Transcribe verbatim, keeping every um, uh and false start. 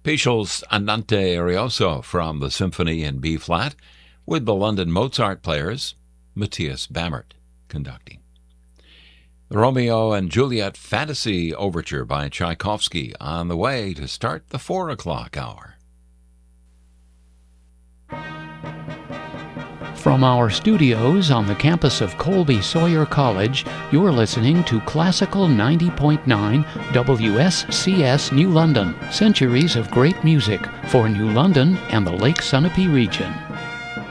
Peschel's Andante Arioso from the Symphony in B-flat, with the London Mozart players, Matthias Bammert conducting. The Romeo and Juliet Fantasy Overture by Tchaikovsky on the way to start the four o'clock hour. From our studios on the campus of Colby Sawyer College, you're listening to Classical ninety point nine W S C S New London, centuries of great music for New London and the Lake Sunapee region.